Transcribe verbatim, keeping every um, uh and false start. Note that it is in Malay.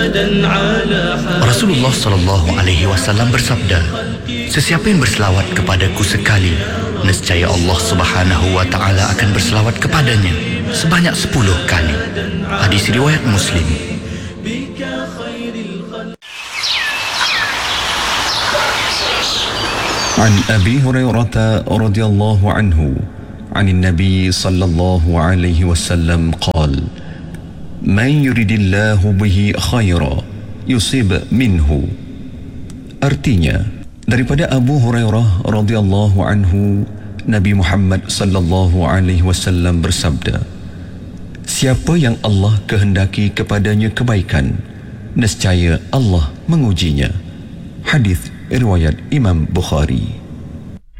Rasulullah sallallahu alaihi wasallam bersabda, sesiapa yang berselawat kepadaku sekali, nescaya Allah Subhanahu wa taala akan berselawat kepadanya sebanyak sepuluh kali. Hadis riwayat Muslim. عن أبي هريرة رضي الله عنه عن النبي صلى الله عليه وسلم قال: من يريد الله به خيرا يصيب منه. Artinya, daripada Abu Hurairah radhiyallahu anhu, Nabi Muhammad sallallahu alaihi wasallam bersabda, siapa yang Allah kehendaki kepadanya kebaikan, nescaya Allah mengujinya. Hadis riwayat Imam Bukhari.